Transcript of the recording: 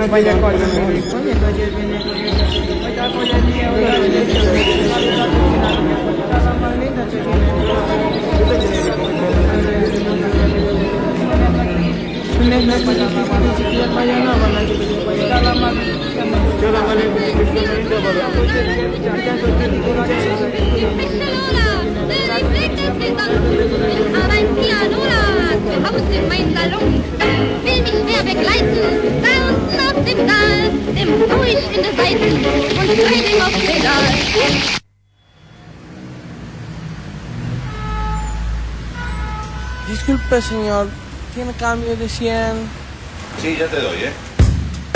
Vaya con Aber ein Pianola aus in meinen Salon will mich mehr begleiten. Da unten auf dem Saal, dem hau ich in die Seiten und drehe dem aufs Pedal. Disculpe, señor, ¿tiene cambio de 100? Sí, ya te doy, ¿eh?